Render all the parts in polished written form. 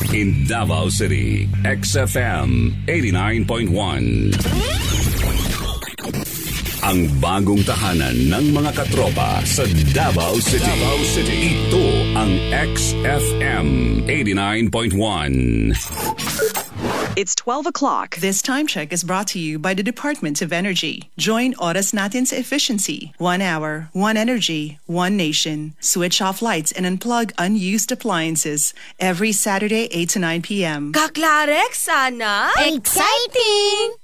In Davao City, XFM 89.1. Ang bagong tahanan ng mga katropa sa Davao City. Ito ang XFM 89.1. It's 12 o'clock. This time check is brought to you by the Department of Energy. Join Oras Natin sa efficiency. 1 hour, 1 energy, 1 nation. Switch off lights and unplug unused appliances every Saturday 8 to 9 p.m. Kaklarek sana! Exciting!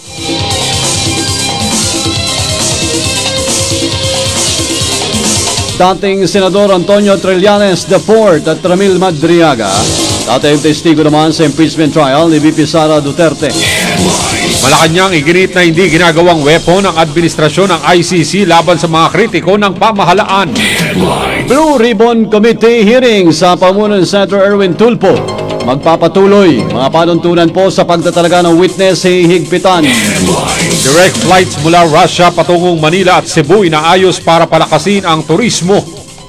Dating Senador Antonio Trillanes IV at Ramil Madriaga, dating testigo naman sa impeachment trial ni VP Sara Duterte. Malacanang iginit na hindi ginagawang weapon ang administrasyon ng ICC laban sa mga kritiko ng pamahalaan. Blue Ribbon Committee hearing sa pamunuan ni Senator Erwin Tulfo. Magpapatuloy. Mga panuntunan po sa pagtatalaga ng witness hihigpitan. Direct flights mula Russia patungong Manila at Cebu inaayos para palakasin ang turismo.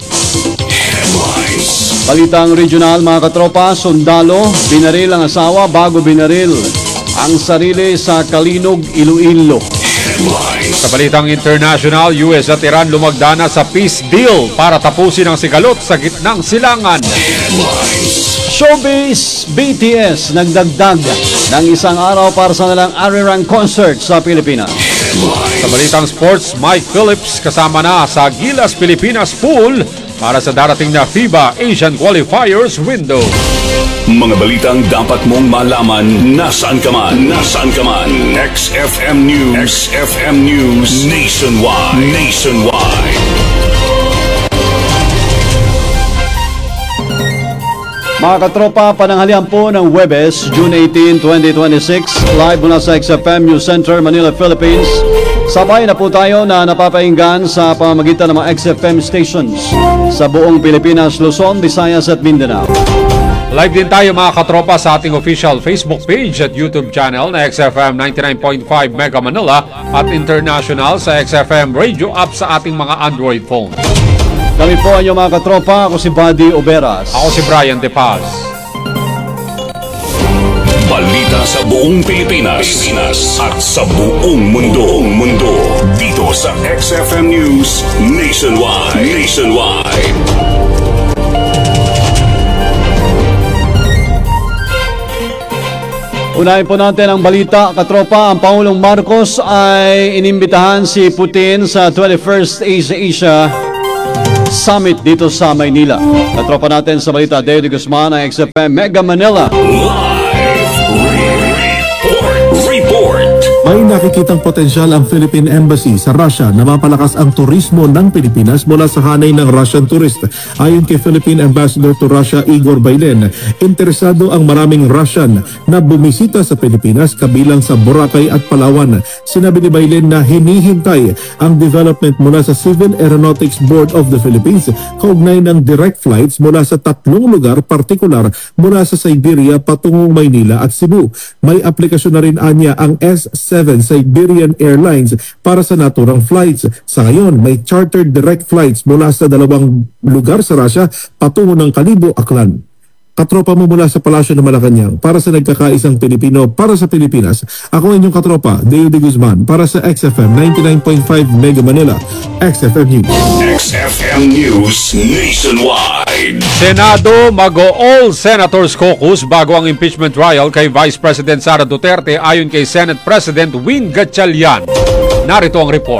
Balitang regional, mga katropa, sundalo, binaril ang asawa bago binaril ang sarili sa Kalinog, Iloilo. Sa balitang international, US at Iran lumagdana sa peace deal para tapusin ang sigalot sa gitnang silangan. Showbiz, BTS nagdagdag ng isang araw para sa nalang Arirang concert sa Pilipinas. Sa balitang sports, Mike Phillips kasama na sa Gilas Pilipinas pool para sa darating na FIBA Asian Qualifiers window. Mga balitang dapat mong malaman nasaan ka man. XFM News Nationwide. Mga katropa, pananghalian po ng Huwebes, June 18, 2026, live mula sa XFM News Center, Manila, Philippines. Sabay na po tayo na napapainggan sa pamamagitan ng mga XFM stations sa buong Pilipinas, Luzon, Visayas at Mindanao. Live din tayo mga katropa sa ating official Facebook page at YouTube channel na XFM 99.5 Mega Manila at international sa XFM radio app sa ating mga Android phone. Kami po ang inyong mga katropa. Ako si Buddy Oberas. Ako si Brian De Paz. Balita sa buong Pilipinas at sa buong mundo. Dito sa XFM News Nationwide. Unahin po natin ang balita, katropa. Ang Pangulong Marcos ay inimbitahan si Putin sa 21st Asia Summit dito sa Maynila. Katropa natin sa balita, David Guzman ng XFM Mega Manila. Report. May nakikitang potensyal ang Philippine Embassy sa Russia na mapalakas ang turismo ng Pilipinas mula sa hanay ng Russian tourist. Ayon kay Philippine Ambassador to Russia Igor Bailen, interesado ang maraming Russian na bumisita sa Pilipinas kabilang sa Boracay at Palawan. Sinabi ni Bailen na hinihintay ang development mula sa Civil Aeronautics Board of the Philippines kaugnay ng direct flights mula sa 3 lugar, partikular mula sa Siberia patungong Maynila at Cebu. May aplikasyon na rin anya ang S7 Siberian Airlines para sa naturang flights. Sa ngayon, may chartered direct flights mula sa 2 lugar sa Russia patungo ng Kalibo, Aklan. Katropa mo mula sa Palasyo ng Malacanang para sa nagkakaisang Pilipino para sa Pilipinas. Ako inyong katropa, David Guzman para sa XFM 99.5 Mega Manila. XFM News. XFM News Nationwide. Senado mag-all Senators Caucus bago ang impeachment trial kay Vice President Sara Duterte ayon kay Senate President Win Gatchalian. Narito ang report.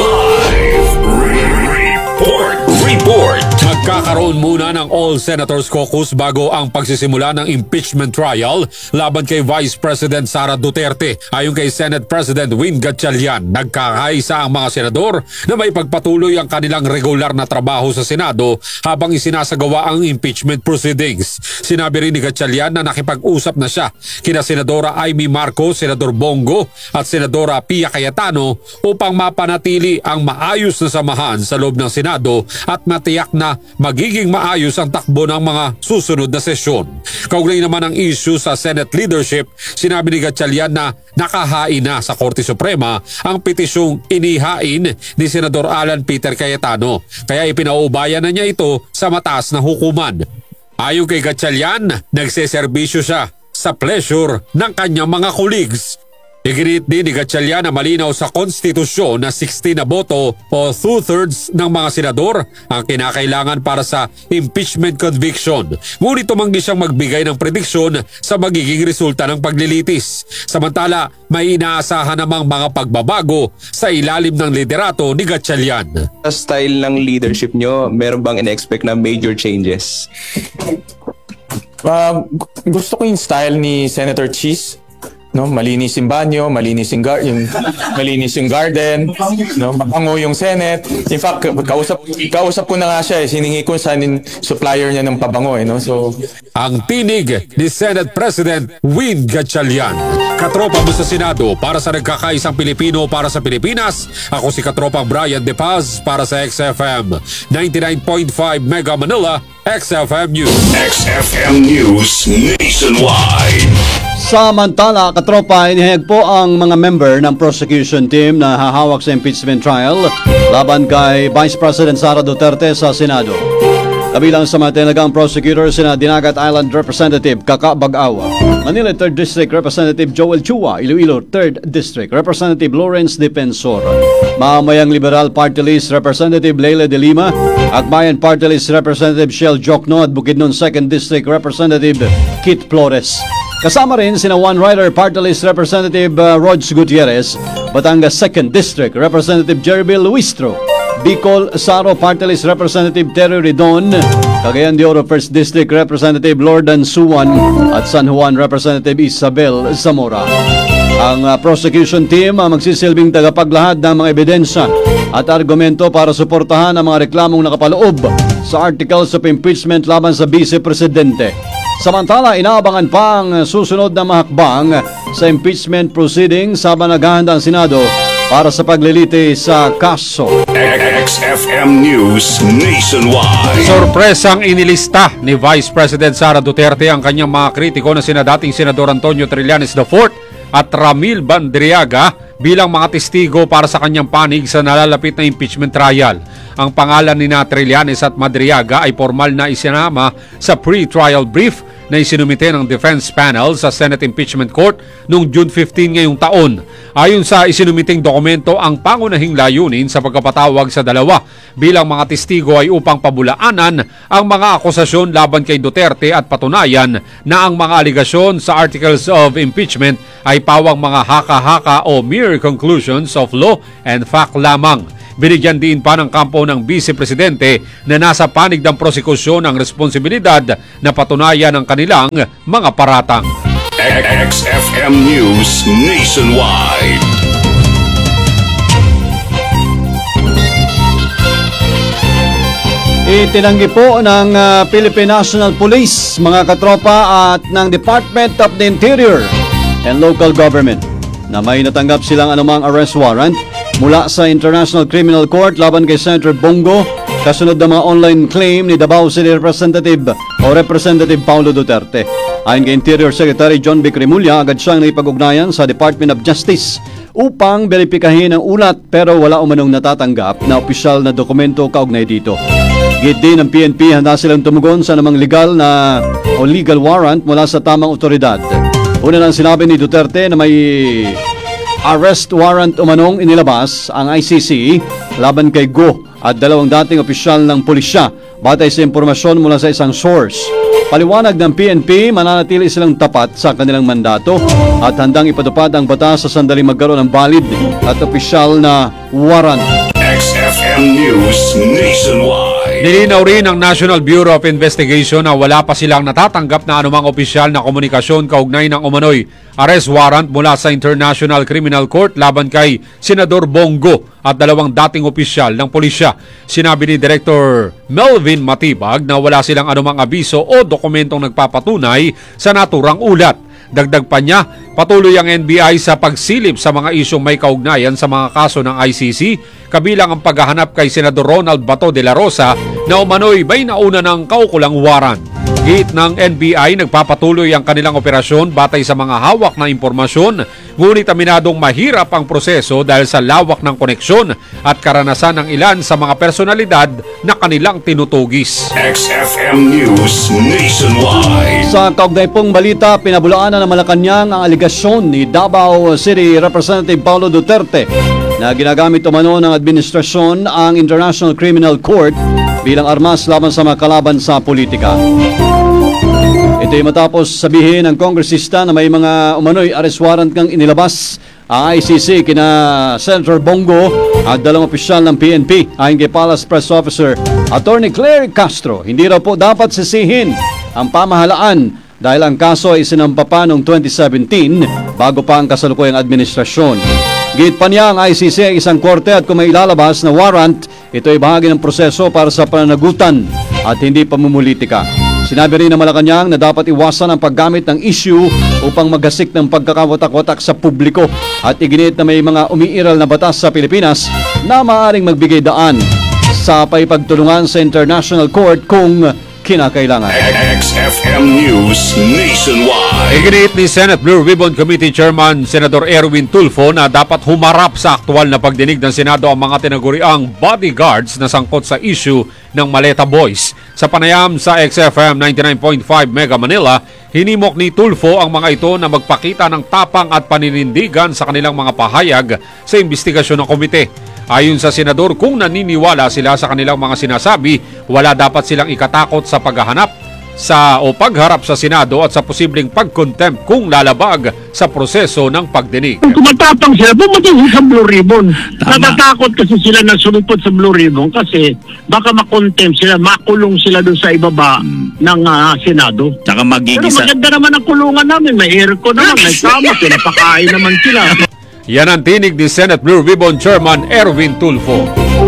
Report. Magkakaroon muna ng All Senators Caucus bago ang pagsisimula ng impeachment trial laban kay Vice President Sara Duterte. Ayon kay Senate President Win Gatchalian, nagkakaisa ang mga senador na may pagpatuloy ang kanilang regular na trabaho sa Senado habang isinasagawa ang impeachment proceedings. Sinabi rin ni Gatchalian na nakipag-usap na siya kina Senadora Amy Marcos, Senador Bongo at Senadora Pia Cayetano upang mapanatili ang maayos na samahan sa loob ng Senado at matiyak na magiging maayos ang takbo ng mga susunod na sesyon. Kaugnay naman ang issue sa Senate leadership, sinabi ni Gatchalian na nakahain na sa Korte Suprema ang petisyong inihain ni Senador Alan Peter Cayetano, kaya ipinaubayan na niya ito sa mataas na hukuman. Ayon kay Gatchalian, nagseserbisyo siya sa pleasure ng kanyang mga colleagues. Iginiit din ni Gatchalian na malinaw sa konstitusyon na 16 na boto o 2/3 ng mga senador ang kinakailangan para sa impeachment conviction. Ngunit tumanggi siyang magbigay ng prediksyon sa magiging resulta ng paglilitis. Samantala, may inaasahan namang mga pagbabago sa ilalim ng liderato ni Gatchalian. Sa style ng leadership nyo, meron bang in-expect na major changes? Gusto ko yung style ni Senator Cheese. No, malinis yung banyo, malinis yung garden, no, mabango yung Senate. In fact, kausap ko na nga siya, siningi ko sa supplier niya ng pabango, no. So, ang tinig ni Senate President Win Gatchalian. Katropa mo sa Senado para sa nagkakaisang Pilipino para sa Pilipinas. Ako si Katropang Brian De Paz para sa XFM 99.5 Mega Manila, XFM News. XFM News Nationwide. Samantala, katropa, inihayag po ang mga member ng prosecution team na hahawak sa impeachment trial laban kay Vice President Sara Duterte sa Senado. Kabilang sa mga tinagang prosecutors sina Dinagat Island Representative Kaka Bag-aw, Manila 3rd District Representative Joel Chua, Iloilo 3rd District Representative Lawrence Defensor, Mamamayang Liberal Party List Representative Leila de Lima, Akbayan Party List Representative Shell Jokno at Bukidnon 2nd District Representative Kit Flores. Kasama rin sina One Rider Party List Representative Rods Gutierrez, Batangas 2nd District Representative Jerbil Luistro, Bicol Saro Party List Representative Terry Ridon, Cagayan de Oro 1st District Representative Lordan Suwan at San Juan Representative Isabel Zamora. Ang prosecution team magsisilbing tagapaglahad ng mga ebidensya at argumento para suportahan ang mga reklamong nakapaloob sa articles of impeachment laban sa Vice Presidente. Samantala, inaabangan pa ang susunod na mahakbang sa impeachment proceedings habang naghahanda ang Senado para sa pagliliti sa kaso. XFM News Nationwide. Sorpresang inilista ni Vice President Sara Duterte ang kanyang mga kritiko na sina dating Senador Antonio Trillanes IV at Ramil Bandriaga bilang mga testigo para sa kanyang panig sa nalalapit na impeachment trial. Ang pangalan ni Trillanes at Madriaga ay formal na isinama sa pre-trial brief na isinumite ng defense panel sa Senate Impeachment Court noong June 15 ngayong taon. Ayon sa isinumiting dokumento, ang pangunahing layunin sa pagkapatawag sa dalawa bilang mga testigo ay upang pabulaanan ang mga akusasyon laban kay Duterte at patunayan na ang mga aligasyon sa articles of impeachment ay pawang mga haka-haka o mere conclusions of law and fact lamang. Binigyan din pa ng kampo ng Vice Presidente na nasa panig ng prosekusyon ang responsibilidad na patunayan ang kanilang mga paratang. XFM News Nationwide. Itinanggi po ng Philippine National Police, mga katropa, at ng Department of the Interior and Local Government na may natanggap silang anumang arrest warrant mula sa International Criminal Court laban kay Senator Bongo kasunod ng mga online claim ni Davao City Representative Paulo Duterte. Ayon kay Interior Secretary John Vic Remulla, agad siyang naipag-ugnayan sa Department of Justice upang beripikahin ang ulat pero wala umanong natatanggap na opisyal na dokumento kaugnay dito. Git din ng PNP, handa silang tumugon sa namang legal warrant mula sa tamang otoridad. Una lang sinabi ni Duterte na may arrest warrant umanong inilabas ang ICC laban kay Go at dalawang dating opisyal ng pulisya batay sa impormasyon mula sa isang source. Paliwanag ng PNP, mananatili silang tapat sa kanilang mandato at handang ipatupad ang batas sa sandaling magkaroon ng valid at opisyal na warrant. XFM News Nationwide. Nilinaw rin ng National Bureau of Investigation na wala pa silang natatanggap na anumang opisyal na komunikasyon kaugnay ng umano'y arrest warrant mula sa International Criminal Court laban kay Senador Bongo at dalawang dating opisyal ng pulisya. Sinabi ni Director Melvin Matibag na wala silang anumang abiso o dokumentong nagpapatunay sa naturang ulat. Dagdag pa niya, patuloy ang NBI sa pagsilip sa mga isyong may kaugnayan sa mga kaso ng ICC, kabilang ang paghahanap kay Senador Ronald Bato de la Rosa na umano'y may nauna ng kaukulang waran. Gate ng NBI, nagpapatuloy ang kanilang operasyon batay sa mga hawak na impormasyon, ngunit aminadong mahirap ang proseso dahil sa lawak ng koneksyon at karanasan ng ilan sa mga personalidad na kanilang tinutugis. XFM News Nationwide. Sa kaugnay pong balita, pinabulaanan ng Malacanang ang aligasyon ni Davao City Representative Paulo Duterte na ginagamit umano ng administrasyon ang International Criminal Court bilang armas laban sa mga kalaban sa politika. Ito'y matapos sabihin ng kongresista na may mga umano'y arrest warrant kang inilabas ang ICC kina Senator Bongo at dalawang opisyal ng PNP. Ayon kay Palace Press Officer Attorney Claire Castro, hindi raw po dapat sisihin ang pamahalaan dahil ang kaso ay sinampa pa noong 2017 bago pa ang kasalukuyang administrasyon. Git pa niya ang ICC ay isang korte at kung may ilalabas na warrant, ito ay bahagi ng proseso para sa pananagutan at hindi pamumulitika. Sinabi rin ng Malacanang na dapat iwasan ang paggamit ng issue upang magasik ng pagkakawatak-watak sa publiko at iginit na may mga umiiral na batas sa Pilipinas na maaaring magbigay daan sa paipagtulungan sa International Court kung kinakailangan. XFM News Nationwide. Iginit ni Senate Blue Ribbon Committee Chairman Senator Erwin Tulfo na dapat humarap sa aktual na pagdinig ng Senado ang mga tinaguriang bodyguards na sangkot sa issue ng Maleta Boys. Sa panayam sa XFM 99.5 Mega Manila, hinimok ni Tulfo ang mga ito na magpakita ng tapang at paninindigan sa kanilang mga pahayag sa investigasyon ng komite. Ayon sa senador, kung naniniwala sila sa kanilang mga sinasabi, wala dapat silang ikatakot sa pagharap sa Senado at sa posibleng pagkontempt kung lalabag sa proseso ng pagdinig. Kung kumatapang sila, pumunta sa Blue Ribbon. Natatakot kasi sila na sumipot sa Blue Ribbon kasi baka makontempt sila, makulong sila doon sa ibaba ng Senado. Tsaka Pero magigisa. maganda naman ang kulungan namin. May aircon naman, may kama, pinapakain naman sila. Yan ang tinig ni Senate Blue Ribbon Chairman Erwin Tulfo.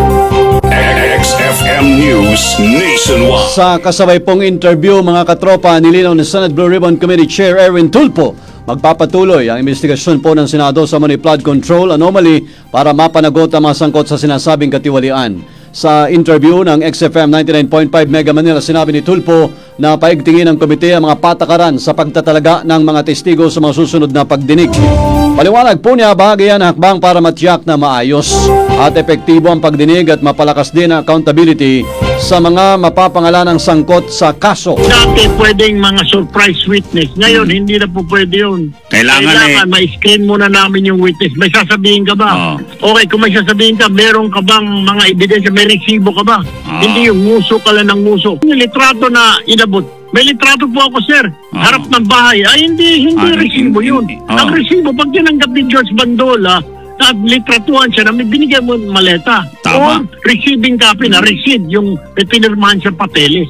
XFM News Nationwide. Sa kasabay pong interview, mga katropa, nilinaw ni Senate Blue Ribbon Committee Chair Erwin Tulfo, magpapatuloy ang investigasyon po ng Senado sa money flood control anomaly para mapanagot ang mga sangkot sa sinasabing katiwalian. Sa interview ng XFM 99.5 Mega Manila, sinabi ni Tulfo na paigtingin ng komite ang mga patakaran sa pagtatalaga ng mga testigo sa mga susunod na pagdinig. Paliwanag po niya, bahagi yan ang hakbang para matiyak na maayos at epektibo ang pagdinig at mapalakas din ang accountability sa mga mapapangalanang sangkot sa kaso. Dati pwedeng mga surprise witness. Ngayon, hindi na po pwede yun. Kailangan ma-screen muna namin yung witness. May sasabihin ka ba? Okay, kung may sasabihin ka, meron ka bang mga ebidensya? May resibo ka ba? Hindi yung nguso ka lang ng nguso. Yung litrato na inabot, may litrato po ako, sir. Harap ng bahay. Ay, hindi resibo yun. Ang resibo, pag tinanggap ni George Bandola, at litratuhan siya na may binigyan mo maleta. Tama. O receiving copy na receipt, yung pinirmahan sa papeles.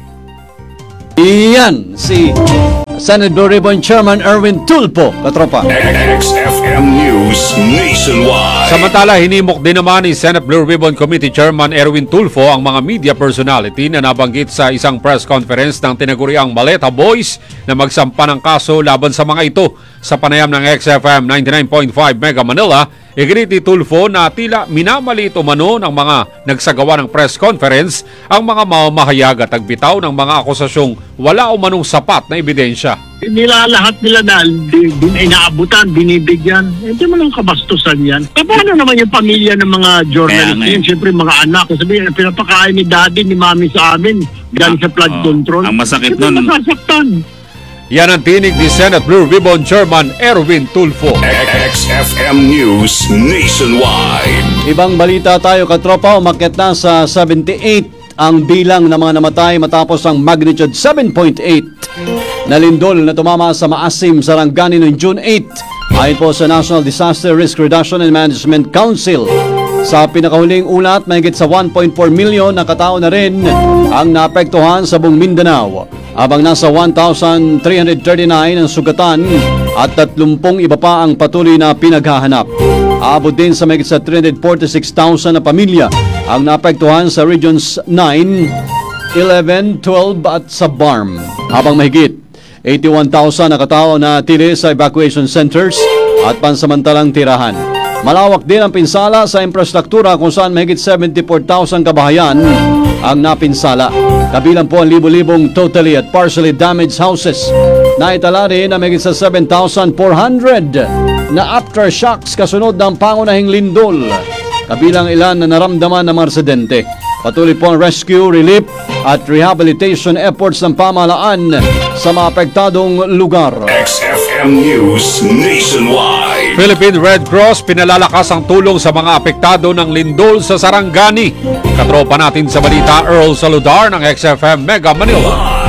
Iyan si Senate Blue Ribbon Chairman Erwin Tulfo, katropa. XFM News Nationwide. Samantala, hinimok din naman ni Senate Blue Ribbon Committee Chairman Erwin Tulfo ang mga media personality na nabanggit sa isang press conference ng tinaguriang Maleta Boys na magsampa ng kaso laban sa mga ito. Sa panayam ng XFM 99.5 Mega Manila, iginit ni Tulfo na tila minamalit umano ng mga nagsagawa ng press conference ang mga mamahayag at nagbitaw ng mga akusasyong wala umanong sapat na ebidensya. Lahat nila na inaabutan, binibigyan. Hindi mo lang kabastusan yan. Paano naman yung pamilya ng mga journalist yun? Siyempre mga anak. Sabihin, pinapakain ni daddy, ni mami sa amin dahil sa flood control. Ang masakit nun. nun. Yan ang tinig ni Senate Blue Ribbon Chairman Erwin Tulfo. XFM News Nationwide. Ibang balita tayo, katropa, umakyat na sa 78 ang bilang ng mga namatay matapos ang magnitude 7.8 na lindol na tumama sa Maasim, Sarangani noong June 8. Ayon po sa National Disaster Risk Reduction and Management Council, sa pinakahuling ulat, mahigit sa 1.4 milyon na katao na rin ang naapektuhan sa buong Mindanao, habang nasa 1,339 ang sugatan at 30 iba pa ang patuloy na pinaghahanap. Aabot din sa mahigit sa 346,000 na pamilya ang naapektuhan sa Regions 9, 11, 12 at sa BARM, habang mahigit 81,000 na katao na tili sa evacuation centers at pansamantalang tirahan. Malawak din ang pinsala sa infrastruktura kung saan mahigit 74,000 kabahayan ang napinsala. Kabilang po ang libo-libong totally at partially damaged houses. Naitala rin na mahigit sa 7,400 na aftershocks kasunod ng pangunahing lindol. Kabilang ilan na naramdaman ng mga residente. Patuloy po ang rescue, relief at rehabilitation efforts ng pamahalaan sa mga apektadong lugar. XFM News Nationwide. Philippine Red Cross pinalalakas ang tulong sa mga apektado ng lindol sa Sarangani. Katropa natin sa balita, Earl Saludar ng XFM Mega Manila.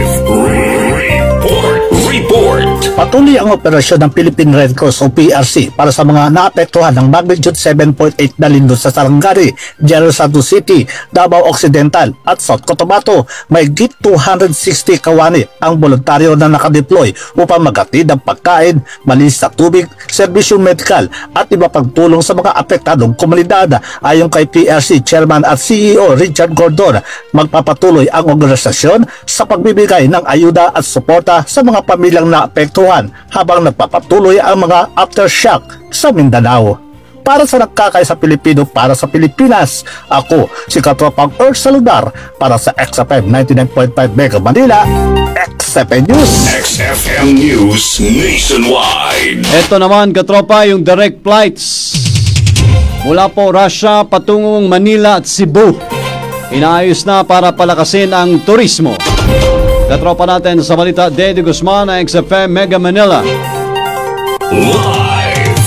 Report. Patuloy ang operasyon ng Philippine Red Cross o PRC para sa mga naapektuhan ng magnitude 7.8 na lindol sa Sarangani, General Santos City, Davao Occidental at South Cotabato. Mahigit 260 kawani ang voluntaryo na nakadeploy upang maghatid ng pagkain, malinis na tubig, serbisyong medikal at iba pang tulong sa mga apektadong komunidad. Ayon kay PRC Chairman at CEO Richard Gordon, magpapatuloy ang organisasyon sa pagbibigay ng ayuda at suporta sa mga pamilyang naapektuhan habang nagpapatuloy ang mga aftershock sa Mindanao. Para sa nagkakaisa Pilipino para sa Pilipinas, ako si Katropang Earl Saludar para sa XFM 99.5 Mega Manila, XFM News. XFM News Nationwide. Ito naman katropa yung direct flights mula po Russia patungong Manila at Cebu. Inaayos na para palakasin ang turismo. Katropa natin sa balita, Dede Guzman ng XFM Mega Manila. Live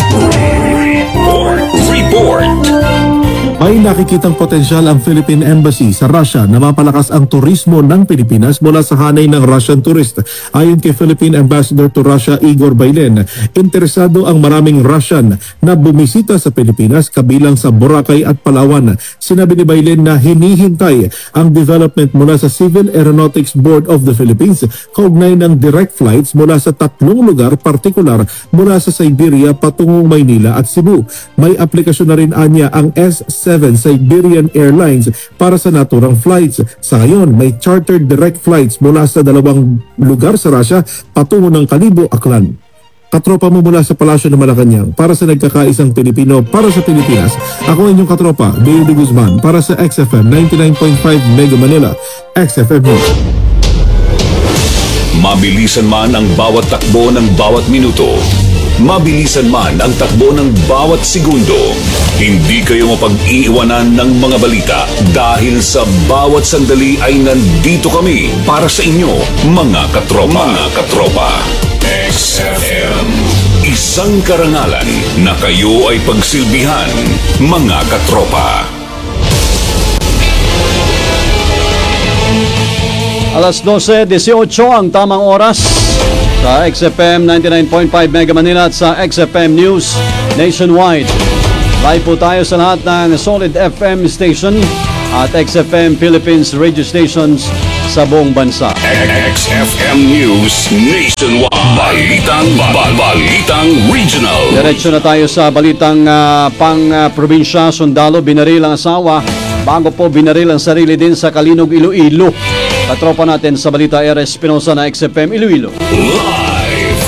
report. May nakikitang potensyal ang Philippine Embassy sa Russia na mapalakas ang turismo ng Pilipinas mula sa hanay ng Russian tourist. Ayon kay Philippine Ambassador to Russia Igor Bailen, interesado ang maraming Russian na bumisita sa Pilipinas kabilang sa Boracay at Palawan. Sinabi ni Bailen na hinihintay ang development mula sa Civil Aeronautics Board of the Philippines kaugnay ng direct flights mula sa 3 lugar, partikular mula sa Siberia patungong Maynila at Cebu. May aplikasyon na rin anya ang S7 Siberian Airlines para sa naturang flights. Sa ngayon, may chartered direct flights mula sa 2 lugar sa Russia patungo ng Kalibo, Aklan. Katropa mo mula sa Palasyo ng Malacanang para sa nagkakaisang Pilipino para sa Pilipinas. Ako inyong katropa, Dede Guzman para sa XFM 99.5 Mega Manila, XFM News. Mabilisan man ang bawat takbo ng bawat minuto, mabilisan man ang takbo ng bawat segundo, hindi kayo mapag-iiwanan ng mga balita dahil sa bawat sandali ay nandito kami para sa inyo, mga katropa. Mga katropa. XFM. Isang karangalan na kayo ay pagsilbihan, mga katropa. Alas 12:18 ang tamang oras sa XFM 99.5 Mega Manila at sa XFM News Nationwide. Live po tayo sa lahat ng Solid FM station at XFM Philippines radio stations sa buong bansa. XFM News Nationwide. Balitang Regional. Diretso na tayo sa balitang pang-probinsya. Sundalo, binaril ang asawa bago po binaril ang sarili din sa Kalinog, Iloilo. Katropa natin sa balita, R. Espinosa na XFM Iloilo. Live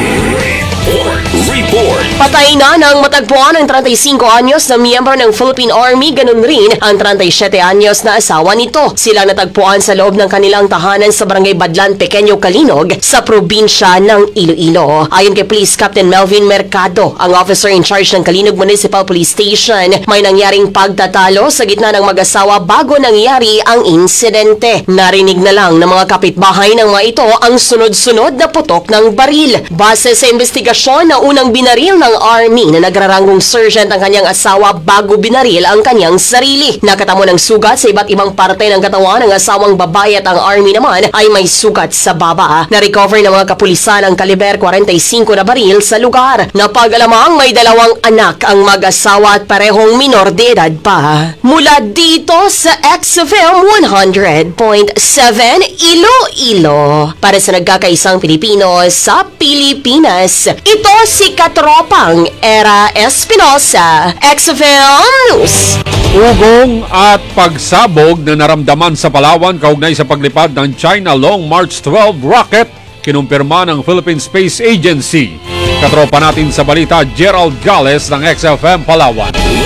report. Patay na ng matagpuan ang 35 anyos na miyembro ng Philippine Army, ganun rin ang 37 anyos na asawa nito. Sila natagpuan sa loob ng kanilang tahanan sa Barangay Badlan, Pequeño Kalinog sa probinsya ng Iloilo. Ayon kay Police Captain Melvin Mercado, ang officer in charge ng Kalinog Municipal Police Station, may nangyaring pagtatalo sa gitna ng mag-asawa bago nangyari ang insidente. Narinig na lang ng mga kapitbahay ng mga ito ang sunod-sunod na putok ng baril. Base sa investigasyon na unang binaril ng Army na nagraranggong sergeant ang kanyang asawa bago binaril ang kanyang sarili. Nakatamo ng sugat sa iba't ibang parte ng katawan ng asawang babae at ang Army naman ay may sugat sa baba. Na-recover ng mga kapulisan ang kaliber 45 na baril sa lugar. Napag-alamang may 2 anak ang mag-asawa at parehong minor de edad pa. Mula dito sa XFM 100.7 Iloilo. Para sa nagkakaisang Pilipino sa Pilipinas, ito si Katropang Era Espinosa, XFM News. Ugong at pagsabog na naramdaman sa Palawan kaugnay sa paglipad ng China Long March 12 rocket, kinumpirma ng Philippine Space Agency. Katropa natin sa balita, Gerald Gales ng XFM Palawan.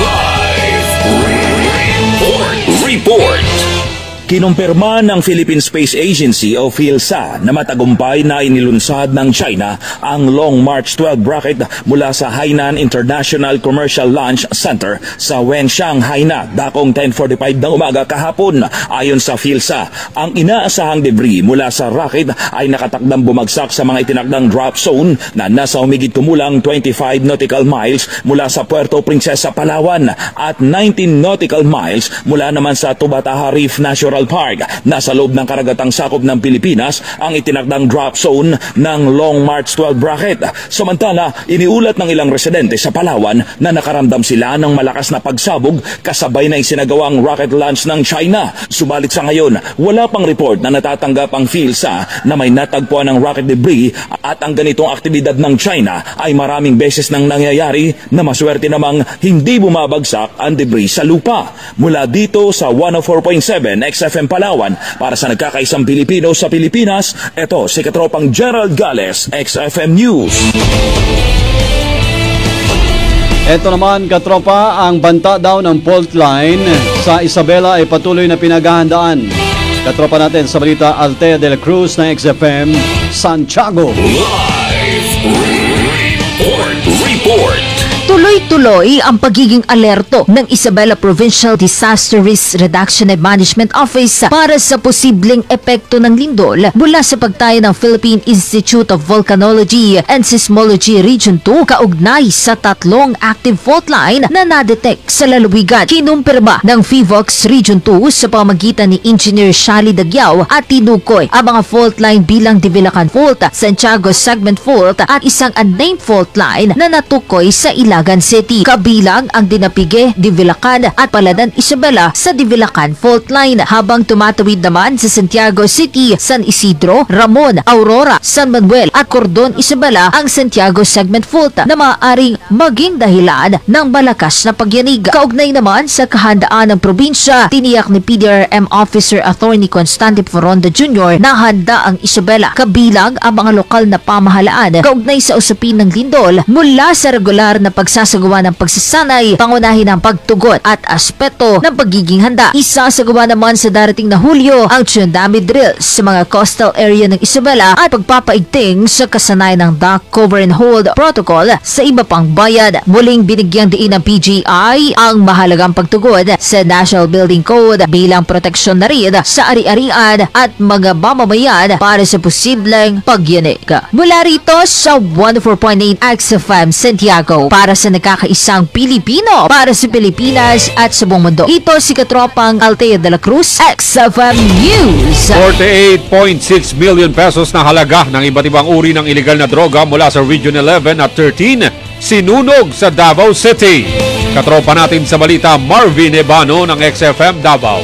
Report. Kinumpirma ng Philippine Space Agency o PhilSA na matagumpay na inilunsad ng China ang Long March 12 rocket mula sa Hainan International Commercial Launch Center sa Wenxiang, Hainan, dakong 10:45 ng umaga kahapon. Ayon sa PhilSA, ang inaasahang debris mula sa rocket ay nakatakdang bumagsak sa mga itinakdang drop zone na nasa humigit kumulang 25 nautical miles mula sa Puerto Princesa, Palawan at 19 nautical miles mula naman sa Tubataha Reef National Park. Nasa loob ng karagatang sakop ng Pilipinas ang itinakdang drop zone ng Long March 12 rocket. Samantala, iniulat ng ilang residente sa Palawan na nakaramdam sila ng malakas na pagsabog kasabay na isinagawang rocket launch ng China. Subalit sa ngayon, wala pang report na natatanggap ang PhilSA na may natagpuan ng rocket debris at ang ganitong aktibidad ng China ay maraming beses nang nangyayari na maswerte namang hindi bumabagsak ang debris sa lupa. Mula dito sa 104.7 XFM Palawan, para sa nagkakaisang Pilipino sa Pilipinas, ito si Katropang Gerald Gales, XFM News. Ito naman, katropa, ang banta daw ng fault line sa Isabela ay patuloy na pinaghahandaan. Katropa natin sa balita, Altea de la Cruz ng XFM Santiago. Report. Tuloy-tuloy ang pagiging alerto ng Isabela Provincial Disaster Risk Reduction and Management Office para sa posibleng epekto ng lindol mula sa pagtayo ng Philippine Institute of Volcanology and Seismology Region 2 kaugnay sa tatlong active fault line na nadetect sa lalawigan. Kinumpirma ng PHIVOX Region 2 sa pamagitan ni Engineer Shali Dagyao at tinukoy ang mga fault line bilang Divilacan Fault, Santiago Segment Fault at isang unnamed fault line na natukoy sa Ilagan City. Kabilang ang Dinapige, Divilacan at Paladan, Isabela sa Divilacan Fault Line, habang tumatawid naman sa Santiago City, San Isidro, Ramon, Aurora, San Manuel at Cordon, Isabela ang Santiago Segment Fault na maaaring maging dahilan ng malakas na pagyanig. Kaugnay naman sa kahandaan ng probinsya, tiniyak ni PDRM Officer Attorney Constante Foronda Jr. na handa ang Isabela, kabilang ang mga lokal na pamahalaan kaugnay sa usapin ng lindol mula sa regular na pagsasagawa ng pagsasanay, pangunahin ang pagtugon at aspeto ng pagiging handa. Isasagawa naman sa darating na Hulyo ang tsunami drills sa mga coastal area ng Isabela at pagpapaigting sa kasanayan ng dock cover and hold protocol sa iba pang bayan. Muling binigyang diin ng PGI ang mahalagang pagtugon sa National Building Code bilang proteksyon na rin sa ari-arian at mga mamamayan para sa posibleng pagyanig. Mula rito sa 104.8 XFM Santiago, para sa nagkakaisang Pilipino, para sa Pilipinas at sa buong mundo. Ito si Katropang Altea de la Cruz, XFM News. 48.6 million pesos na halaga ng iba't ibang uri ng iligal na droga mula sa Region 11 at 13 sinunog sa Davao City. Katropa natin sa balita, Marvin Ebano ng XFM Davao.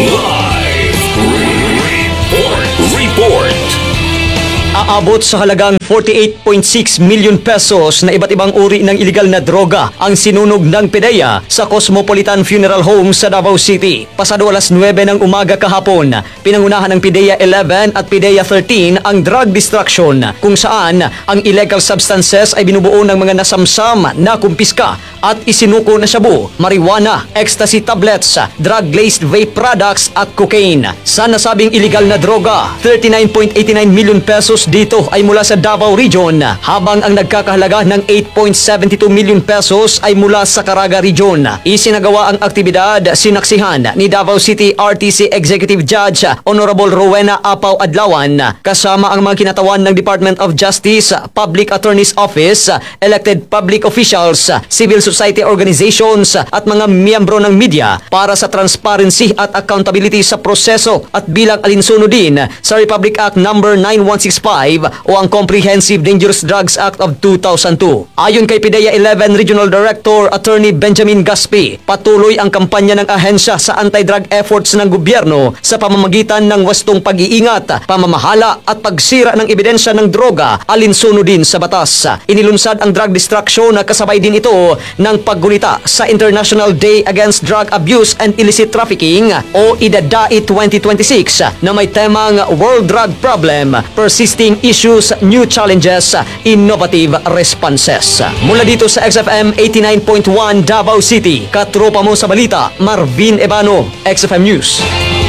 Report. Aabot sa halagang 48.6 million pesos na iba't ibang uri ng iligal na droga ang sinunog ng PDEA sa Cosmopolitan Funeral Home sa Davao City. Pasado alas 9 ng umaga kahapon, pinangunahan ng PDEA 11 at PDEA 13 ang drug destruction kung saan ang illegal substances ay binubuo ng mga nasamsam na kumpiska at isinuko na shabu, marijuana, ecstasy tablets, drug-laced vape products at cocaine. Sa nasabing iligal na droga, 39.89 million pesos dito ay mula sa Davao Region, habang ang nagkakahalaga ng 8.72 million pesos ay mula sa Caraga Region. Isinagawa ang aktibidad sinaksihan ni Davao City RTC Executive Judge Honorable Rowena Apaw Adlawan kasama ang mga kinatawan ng Department of Justice, Public Attorney's Office, elected public officials, civil society organizations at mga miyembro ng media para sa transparency at accountability sa proseso at bilang alinsuno din sa Republic Act No. 9165 o ang Comprehensive Dangerous Drugs Act of 2002. Ayon kay PDEA 11 Regional Director Attorney Benjamin Gaspi, patuloy ang kampanya ng ahensya sa anti-drug efforts ng gobyerno sa pamamagitan ng wastong pag-iingat, pamamahala at pagsira ng ebidensya ng droga alinsuno din sa batas. Inilunsad ang drug destruction na kasabay din ito ng paggunita sa International Day Against Drug Abuse and Illicit Trafficking o IDADAI 2026 na may temang World Drug Problem, Persisting Issues, New Challenges, Innovative Responses. Mula dito sa XFM 89.1 Davao City, katropa mo sa balita, Marvin Ebano, XFM News.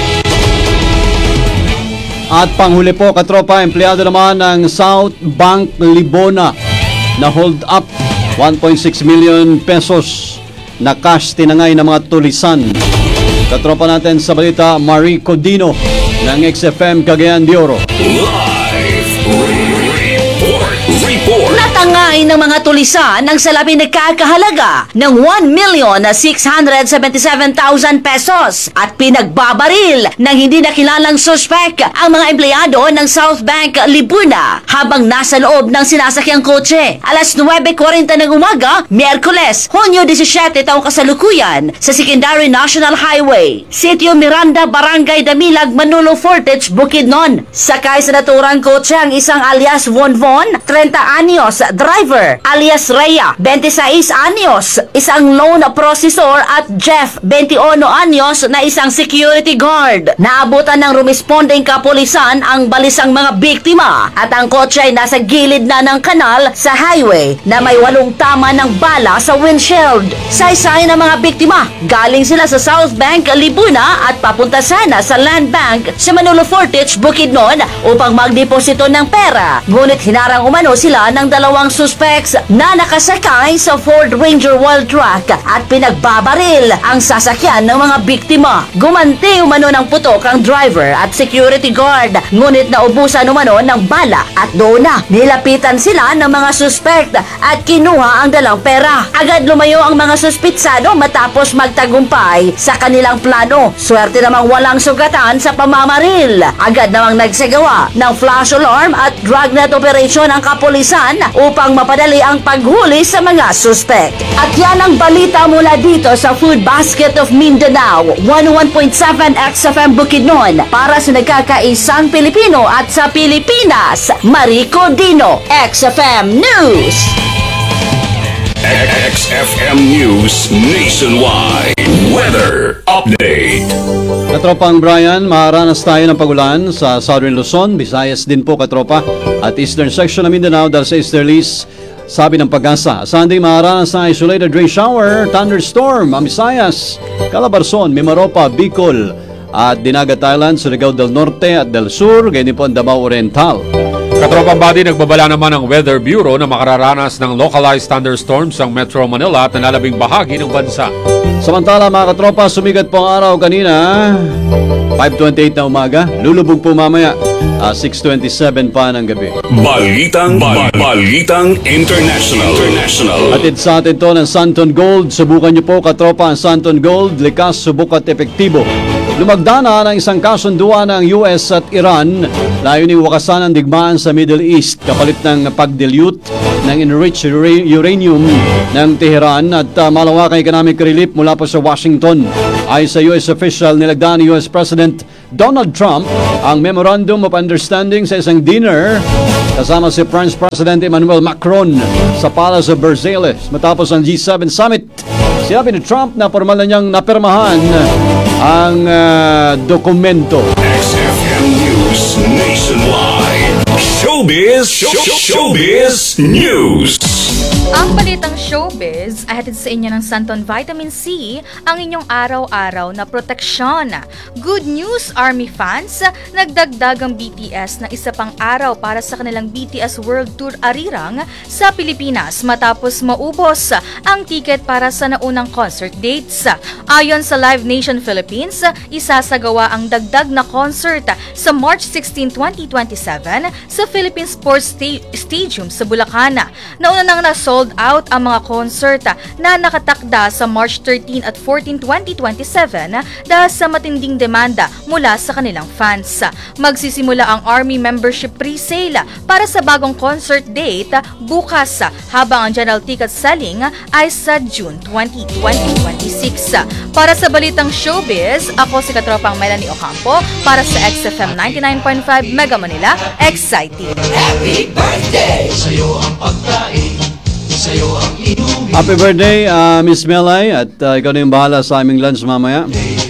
At panghuli po, katropa, empleyado naman ng South Bank Libona na hold up 1.6 million pesos na cash tinangay ng mga tulisan. Katropa natin sa balita, Marie Codino ng XFM Cagayan de Oro. Natangay ng mga tulisan ang salaping nagkakahalaga ng 1,677,000 pesos at pinagbabaril ng hindi nakilalang suspek ang mga empleyado ng South Bank Libuna habang nasa loob ng sinasakyang kotse. Alas 9:40 ng umaga, Miyerkules, Hunyo 17 taong kasalukuyan sa Secondary National Highway, Sitio Miranda, Barangay Damilag, Manolo Fortich, Bukidnon. Sakay sa naturang kotse ang isang alias Von 30 anyos, driver, alias Rhea, 26 anyos, isang loan processor at Jeff, 21 anyos na isang security guard. Naabutan ng rumisponding kapulisan ang balisang mga biktima at ang kotse ay nasa gilid na ng kanal sa highway na may 8 tama ng bala sa windshield. Saysay ng mga biktima, galing sila sa South Bank, Libuna at papunta sana sa Land Bank sa Manolo Fortich, Bukidnon upang magdeposito ng pera. Ngunit hinarang umano sila ng dalawang suspects na nakasakay sa Ford Ranger Wild Truck at pinagbabaril ang sasakyan ng mga biktima. Gumanti umano ng putok ang driver at security guard, ngunit naubusan umano ng bala at doon na nilapitan sila ng mga suspect at kinuha ang dalang pera. Agad lumayo ang mga suspitsado matapos magtagumpay sa kanilang plano. Swerte namang walang sugatan sa pamamaril. Agad namang nagsagawa ng flash alarm at dragnet operation ang kapulisan upang mapadali ang paghuli sa mga suspect. At yan ang balita mula dito sa Food Basket of Mindanao, 101.7 XFM Bukidnon para sa nagkakaisang Pilipino at sa Pilipinas, Marie Codino, XFM News. XFM News Nationwide Weather Update. Katropang Brian, maharanas tayo ng pagulan sa Southern Luzon, Visayas din po katropa, at Eastern section ng Mindanao dahil sa easterlies, sabi ng Pag-asa. Sunday, maharanas na isolated rain shower, thunderstorm, ang Visayas, Calabarzon, Mimaropa, Bicol, at Dinagat Island, Surigao del Norte at del Sur, ganyan po ang Davao Oriental. Katropang body, nagbabala naman ang Weather Bureau na makararanas ng localized thunderstorms sa Metro Manila at nalalabing bahagi ng bansa. Samantala mga katropa, sumigat po ang araw kanina, 5:28 na umaga, lulubog po mamaya, 6:27 pa ng gabi. Balitang International. Atid sa atin to ng Santon Gold. Subukan niyo po katropa ang Santon Gold, likas, subok at epektibo. Lumagdana ng isang kasunduan ng US at Iran, layuning wakasan ang digmaan sa Middle East kapalit ng pag-dilute ng enriched uranium ng Tehran at malawakang economic relief mula po sa Washington. Ayon sa US official, nilagdaan ni US President Donald Trump ang Memorandum of Understanding sa isang dinner kasama si French President Emmanuel Macron sa Palace of Versailles matapos ang G7 Summit. Sinabi ni Trump na formal na niyang napirmahan ang dokumento. XFM News Nationwide. Showbiz News. Ang balitang showbiz ay hatid sa inyo ng Santon Vitamin C, ang inyong araw-araw na proteksyon. Good news, Army fans! Nagdagdag ang BTS ng isa pang araw para sa kanilang BTS World Tour Arirang sa Pilipinas matapos maubos ang ticket para sa naunang concert dates. Ayon sa Live Nation Philippines, isasagawa ang dagdag na concert sa March 16, 2027 sa Philippine Sports Stadium sa Bulacan. Nauna nang na-sold out ang mga concert na nakatakda sa March 13 at 14, 2027 dahil sa matinding demanda mula sa kanilang fans. Magsisimula ang Army membership pre-sale para sa bagong concert date bukas habang ang general ticket selling ay sa June 20, 2026. Para sa balitang showbiz, ako si Katropang Melanie Ocampo para sa XFM 99.5 Mega Manila, Exciting. Happy birthday! Sa'yo ang pagkain, sa'yo ang inumin. Happy birthday, Miss Melay. At ikaw na yung bahala sa aming lunch mamaya.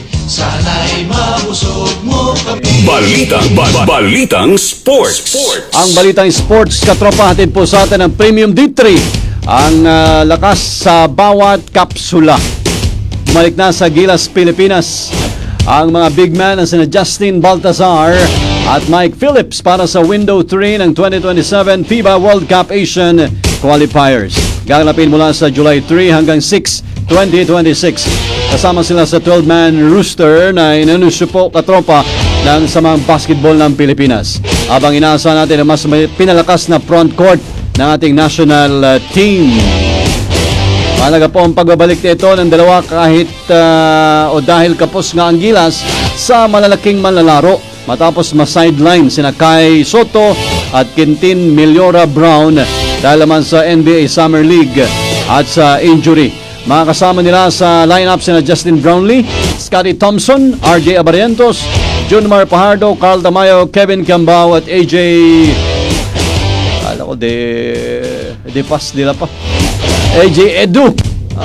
Balitang Sports. Ang Balitang Sports, katropa, hatid po sa atin ng Premium D3. Ang lakas sa bawat kapsula. Bumalik na sa Gilas, Pilipinas. Ang mga big man na sina Justin Baltazar at Mike Phillips para sa Window 3 ng 2027 FIBA World Cup Asian Qualifiers. Gaganapin mula sa July 3 hanggang 6, 2026. Kasama sila sa 12-man rooster na inanusyo po katropa ng samang basketball ng Pilipinas. Habang inaasahan natin ang mas pinalakas na front court ng ating national team. Mahalaga po ang pagbabalik nito ng dalawa kahit o dahil kapos nga ang Gilas sa malalaking manlalaro matapos ma-sideline sina Kai Soto at Quintin Meliora Brown dahil naman sa NBA Summer League at sa injury. Mga kasama nila sa lineup sina Justin Brownlee, Scottie Thompson, RJ Abarientos, Junmar Pajardo, Carl Tamayo, Kevin Cambao at AJ AJ Edu.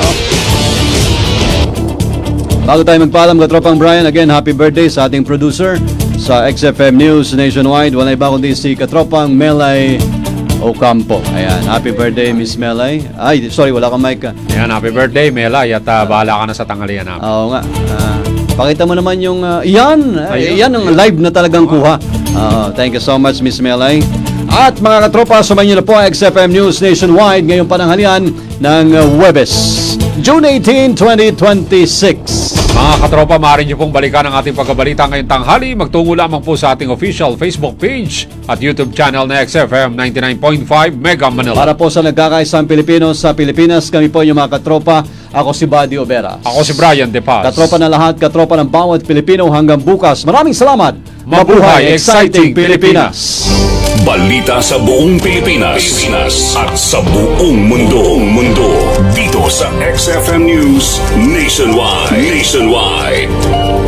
Bago tayo magpaalam, katropang Brian, again, happy birthday sa ating producer sa XFM News Nationwide. Wala iba kundi si katropang Melay Ocampo. Ayan, happy birthday, Miss Melay. Ay, sorry, wala kang mic. Ayan, happy birthday, Melay, at bahala ka na sa tanghalian namin. Oo nga. Pakita mo naman yung, yan ang live na talagang kuha. Thank you so much, Miss Melay. At mga katropa, sumayin niyo na po ang XFM News Nationwide ngayong pananghalian ng Huwebes, June 18, 2026. Mga katropa, maaari niyo pong balikan ang ating pagkabalita ngayong tanghali. Magtungo lamang po sa ating official Facebook page at YouTube channel na XFM 99.5 Mega Manila. Para po sa nagkakaisang Pilipino sa Pilipinas, kami po yung mga katropa. Ako si Buddy Obera. Ako si Brian De Paz. Katropa na lahat, katropa ng bawat Pilipino hanggang bukas. Maraming salamat. Mabuhay, exciting Pilipinas. Balita sa buong Pilipinas at sa buong mundo. Dito sa XFM News Nationwide.